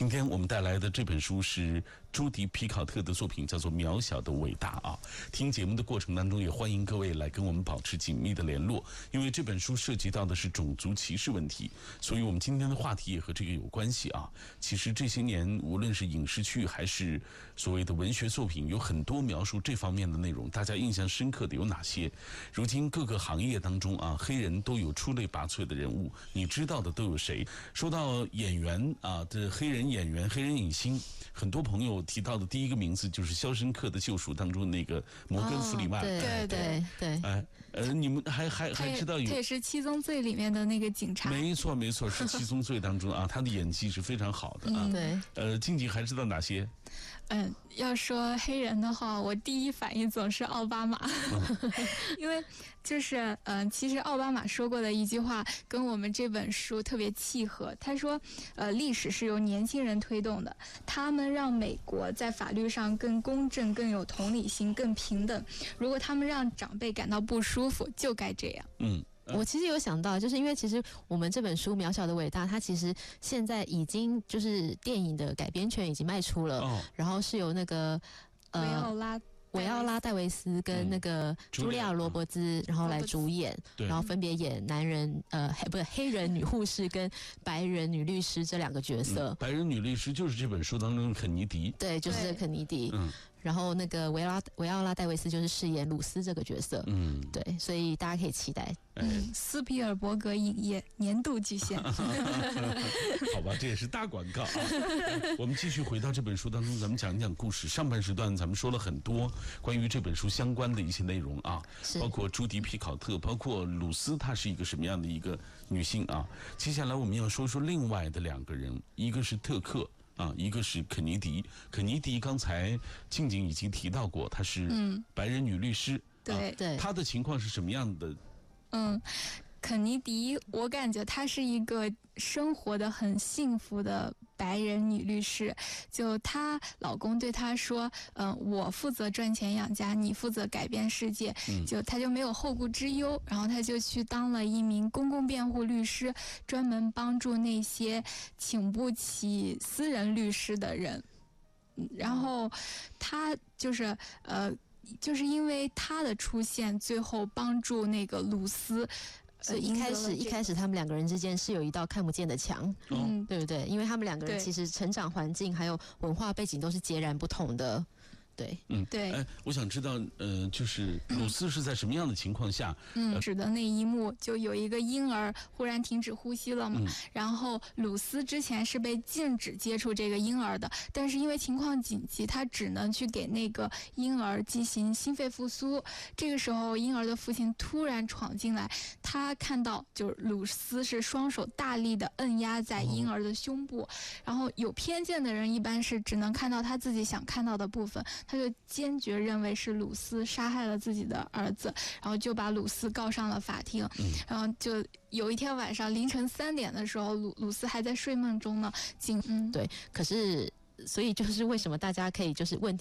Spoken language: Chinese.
今天我们带来的这本书是朱迪皮考特的作品，叫做《渺小的伟大》啊。听节目的过程当中，也欢迎各位来跟我们保持紧密的联络，因为这本书涉及到的是种族歧视问题，所以我们今天的话题也和这个有关系啊。其实这些年，无论是影视剧还是所谓的文学作品，有很多描述这方面的内容。大家印象深刻的有哪些？如今各个行业当中啊，黑人都有出类拔萃的人物，你知道的都有谁？说到演员啊，这黑人演员、黑人影星，很多朋友提到的第一个名字就是《肖申克的救赎》当中那个摩根·弗里曼。 对。 你们还知道有？ 他也是《七宗罪》里面的那个警察。 没错，是《七宗罪》当中啊，他的演技是非常好的啊。 对。 静静还知道哪些？ 要说黑人的话，我第一反应总是奥巴马，因为就是其实奥巴马说过的一句话跟我们这本书特别契合。他说，历史是由年轻人推动的，他们让美国在法律上更公正、更有同理心、更平等。如果他们让长辈感到不舒服，就该这样。 我其实有想到，就是因为其实我们这本书《渺小的伟大》，它其实现在已经就是电影的改编权已经卖出了，然后是由那个维奥拉·戴维斯跟那个茱莉亚·罗伯兹，然后来主演，然后分别演黑人女护士跟白人女律师这两个角色。 白人女律师就是这本书当中的肯尼迪， 对，就是这个肯尼迪。然后那个维奥拉·戴维斯就是饰演鲁斯这个角色。对，所以大家可以期待。 斯皮尔伯格影业年度巨献。 好吧，这也是大广告啊。我们继续回到这本书当中，咱们讲一讲故事。上半时段咱们说了很多关于这本书相关的一些内容啊，包括朱迪皮考特，包括鲁斯她是一个什么样的一个女性啊。接下来我们要说说另外的两个人，一个是特克啊，一个是肯尼迪。肯尼迪刚才静静已经提到过，她是白人女律师。 对， 她的情况是什么样的？ 肯尼迪，我感觉她是一个生活的很幸福的白人女律师。就她老公对她说，我负责赚钱养家，你负责改变世界。就她就没有后顾之忧，然后她就去当了一名公共辩护律师，专门帮助那些请不起私人律师的人。然后她就是因为他的出现，最后帮助那个鲁斯。 一开始他们两个人之间是有一道看不见的墙，对不对？因为他们两个人其实成长环境还有文化背景都是截然不同的。 对， 我想知道，就是鲁斯是在什么样的情况下？ 指的那一幕，就有一个婴儿忽然停止呼吸了嘛，然后鲁斯之前是被禁止接触这个婴儿的，但是因为情况紧急，他只能去给那个婴儿进行心肺复苏。这个时候，婴儿的父亲突然闯进来，他看到就是鲁斯是双手大力的摁压在婴儿的胸部，然后有偏见的人一般是只能看到他自己想看到的部分。他就坚决认为是鲁斯杀害了自己的儿子，然后就把鲁斯告上了法庭。然后就有一天晚上凌晨3点的时候，鲁斯还在睡梦中呢。对， 可是所以就是为什么大家可以就是问